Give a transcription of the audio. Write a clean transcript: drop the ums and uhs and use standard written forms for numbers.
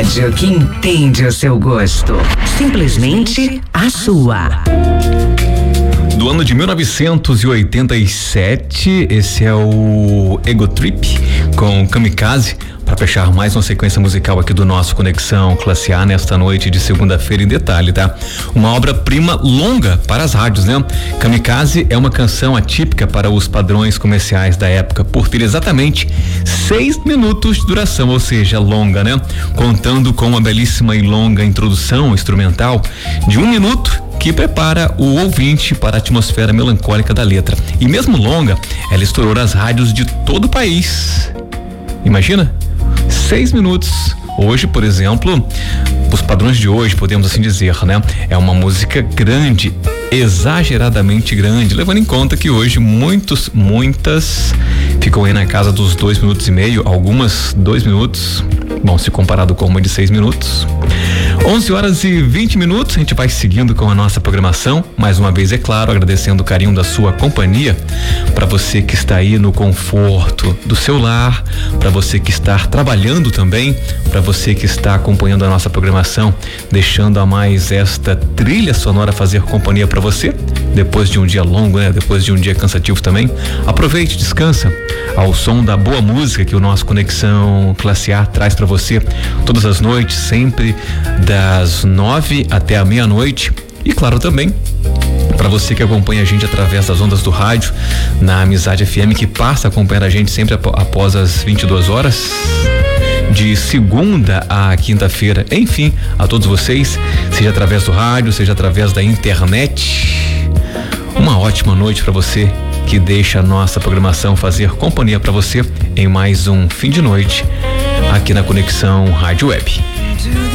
rádio que entende o seu gosto. Simplesmente a sua. Do ano de 1987, esse é o Ego Trip com Kamikaze, para fechar mais uma sequência musical aqui do nosso Conexão Classe A nesta noite de segunda-feira. Em detalhe, tá? Uma obra-prima longa para as rádios, né? Kamikaze é uma canção atípica para os padrões comerciais da época, por ter exatamente 6 minutos de duração, ou seja, longa, né? Contando com uma belíssima e longa introdução instrumental de 1 minuto, que prepara o ouvinte para a atmosfera melancólica da letra. E mesmo longa, ela estourou nas rádios de todo o país. Imagina? 6 minutos. Hoje, por exemplo, os padrões de hoje, podemos assim dizer, né? É uma música grande, exageradamente grande, levando em conta que hoje muitas ficam aí na casa dos 2,5 minutos, algumas 2 minutos, bom, se comparado com uma de 6 minutos. 11h20, a gente vai seguindo com a nossa programação, mais uma vez, é claro, agradecendo o carinho da sua companhia, para você que está aí no conforto do seu lar, para você que está trabalhando também, para você que está acompanhando a nossa programação, deixando a mais esta trilha sonora fazer companhia para você, depois de um dia longo, né? Depois de um dia cansativo também. Aproveite, descansa ao som da boa música que o nosso Conexão Classe A traz para você todas as noites, sempre das 9 até a meia-noite. E claro, também para você que acompanha a gente através das ondas do rádio na Amizade FM, que passa a acompanhar a gente sempre após as 22 horas de segunda a quinta-feira. Enfim, a todos vocês, seja através do rádio, seja através da internet, uma ótima noite para você que deixa a nossa programação fazer companhia para você em mais um fim de noite aqui na Conexão Rádio Web.